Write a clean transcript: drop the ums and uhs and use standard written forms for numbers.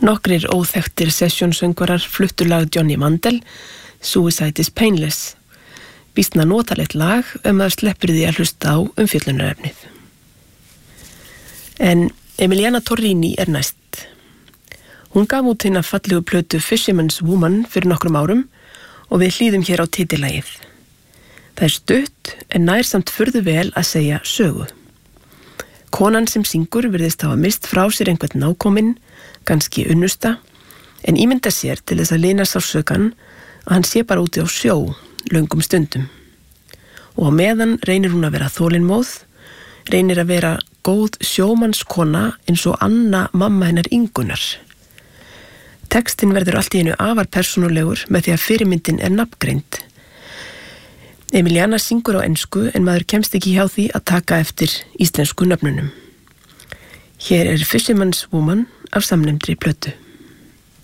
Nokkrir óþekktir sesjónsöngvarar fluttu lag Johnny Mandel, Suicide is Painless. Býstna notalegt lag maður sleppir því að hlusta á umfjöllunarefnið. En Emiliana Torrini næst. Hún gaf út hina fallegu plötu Fisherman's Woman fyrir nokkrum árum og við hlýðum hér á titillagið. Það stutt en nær samt furðu vel að segja sögu. Konan sem syngur virðist hafa mist frá sér einhvern nákominn, kannski unnusta, en ímynda sér til þess að lina sársaukann að hann sé bara úti á sjó, löngum stundum. Og á meðan reynir hún að vera þolinmóð, reynir að vera góð sjómannskona eins og Anna, mamma hennar Ingunnar. Textin verður allt í einu afar persónulegur með því að fyrirmyndin nafngreind. Emiliana syngur á ensku en maður kemst ekki hjá því að taka eftir íslensku nöfnunum. Hér Fisherman's Woman af samnefndri plötu.